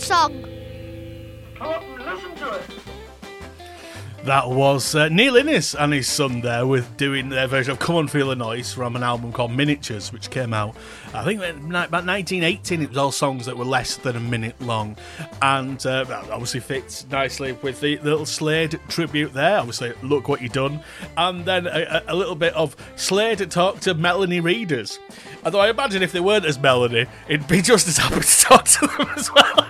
song. Come up and listen to it. That was Neil Innes and his son there with doing their version of Come On Feel the Noise from an album called Miniatures, which came out, I think, about 1918. It was all songs that were less than a minute long, and that obviously fits nicely with the little Slade tribute there. Obviously, look what you've done. And then a little bit of Slade talk to Melanie readers. Although I imagine if they weren't as Melanie, it'd be just as happy to talk to them as well.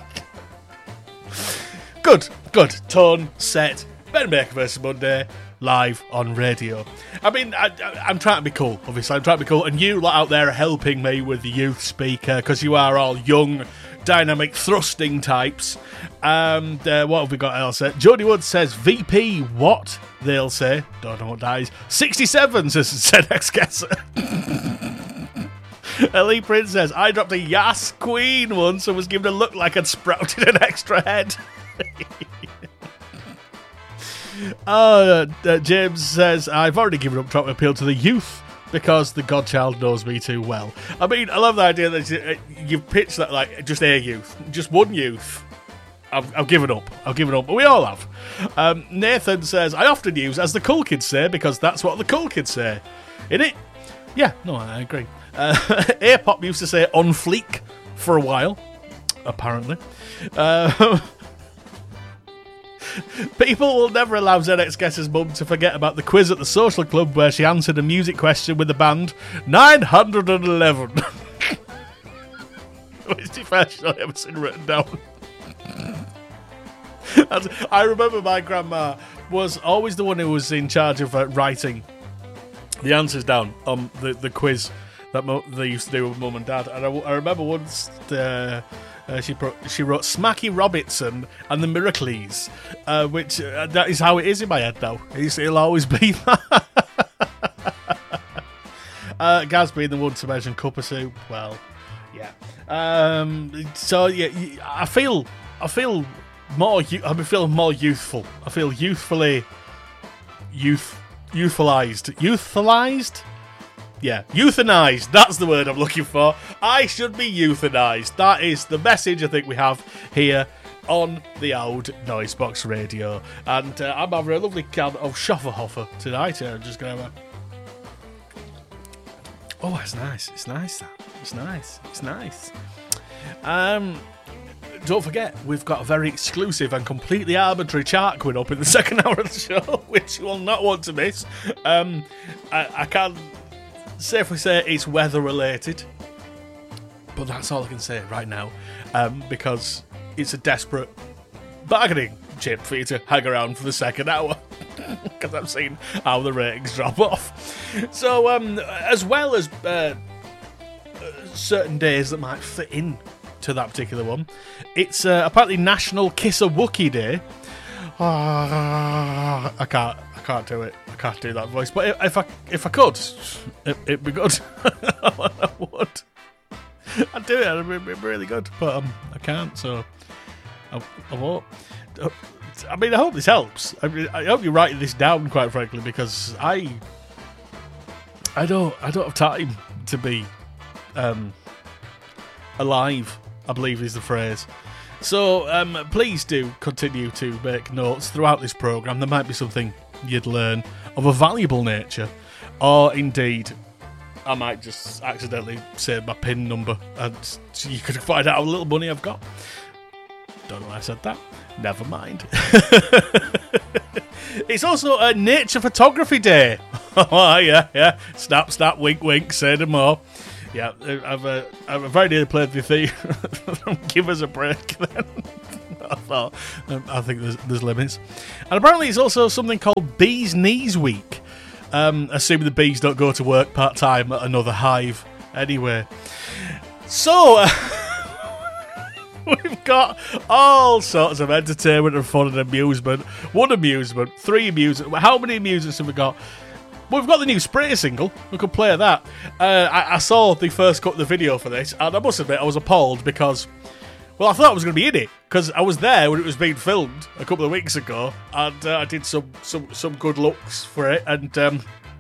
Good. Tone set. Ben Baker versus Monday, live on radio. I mean, I'm trying to be cool, obviously. I'm trying to be cool. And you lot out there are helping me with the youth speaker, because you are all young, dynamic, thrusting types. And what have we got else? Jodie Wood says, VP what? They'll say. Don't know what that is. 67, says ZX Guesser. Ellie Prince says, I dropped a Yas Queen once and was given a look like I'd sprouted an extra head. James says, I've already given up trying to appeal to the youth because the Godchild knows me too well. I mean, I love the idea that you've pitched that like just a youth, just one youth. I've given up. But we all have. Nathan says, I often use as the cool kids say because that's what the cool kids say. Innit? Yeah, no, I agree. A-pop used to say on fleek for a while, apparently. People will never allow ZX Guesser's mum to forget about the quiz at the social club where she answered a music question with the band 911. Which the first I've ever seen written down. I remember my grandma was always the one who was in charge of writing the answers down on the quiz that they used to do with mum and dad. And I remember once she wrote Smacky Robertson and the Miracles, which that is how it is in my head now. It'll always be that. Gaz being the one to mention Cuppa Soup, well, yeah. So yeah, I feel more. I'm feeling more youthful. I feel youthfulized. Yeah, euthanized. That's the word I'm looking for. I should be euthanized. That is the message I think we have here on the old Noisebox Radio. And I'm having a lovely can of Schofferhofer tonight. I'm just going to... Oh, it's nice. It's nice, that. It's nice. Don't forget, we've got a very exclusive and completely arbitrary chart coming up in the second hour of the show, which you will not want to miss. I can't safely say it's weather related, but that's all I can say right now, because it's a desperate bargaining chip for you to hang around for the second hour, because I've seen how the ratings drop off. So as well as certain days that might fit in to that particular one, it's apparently National Kiss a Wookiee Day. I can't do it. I can't do that voice. But if I could, it'd be good. I would. I'd do it. It'd be really good. But I can't, so I won't. I mean, I hope this helps. I mean, I hope you're writing this down, quite frankly, because I don't have time to be alive, I believe is the phrase. So please do continue to make notes throughout this programme. There might be something you'd learn of a valuable nature, or indeed I might just accidentally say my PIN number and you could find out how little money I've got. Don't know why I said that. Never mind. It's also a Nature Photography Day. Oh yeah. Snap, snap, wink, wink, say no more. Yeah, I've very nearly played the theme. Give us a break then. I think there's limits. And apparently it's also something called Bees Knees Week. Assuming the bees don't go to work part-time at another hive. Anyway. So, we've got all sorts of entertainment and fun and amusement. One amusement, three amusement. How many amusements have we got? Well, we've got the new Spray single. We could play that. I saw the first cut of the video for this, and I must admit I was appalled because, well, I thought I was going to be in it because I was there when it was being filmed a couple of weeks ago, and I did some good looks for it, and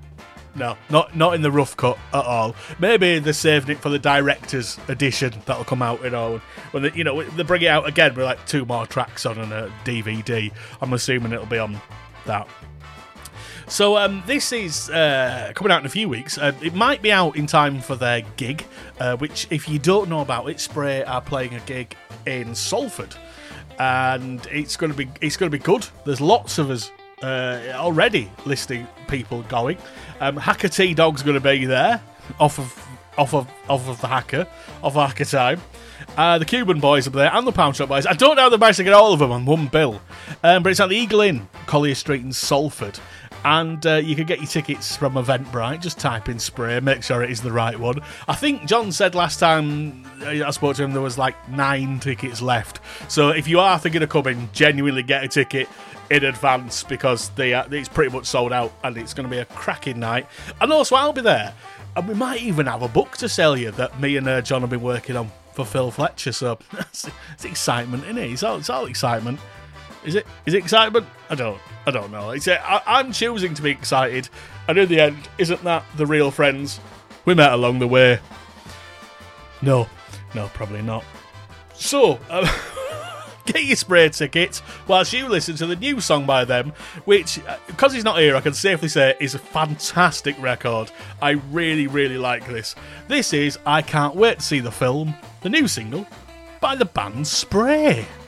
not in the rough cut at all. Maybe they're saving it for the director's edition that'll come out, when they bring it out again with like 2 more tracks on a DVD. I'm assuming it'll be on that. So this is coming out in a few weeks. It might be out in time for their gig, which, if you don't know about it, Spray are playing a gig in Salford, and it's going to be good. There's lots of us already listing people going. Hacker T-Dog's going to be there, off of the Hacker Time. The Cuban Boys are there, and the Pound Shop Boys. I don't know how they managed to get all of them on one bill, but it's at the Eagle Inn, Collier Street in Salford. And you can get your tickets from Eventbrite. Just type in Spray, make sure it is the right one. I think John said last time I spoke to him there was like 9 tickets left. So if you are thinking of coming, genuinely get a ticket in advance, because it's pretty much sold out, and it's going to be a cracking night. And also I'll be there, and we might even have a book to sell you that me and John have been working on for Phil Fletcher. So it's excitement, isn't it? It's all excitement. Is it excitement? I don't know. I'm choosing to be excited, and in the end, isn't that the real friends we met along the way? No, probably not. So, get your Spray tickets whilst you listen to the new song by them, which, because he's not here, I can safely say is a fantastic record. I really, really like this. This is I Can't Wait to See the Film, the new single by the band Spray.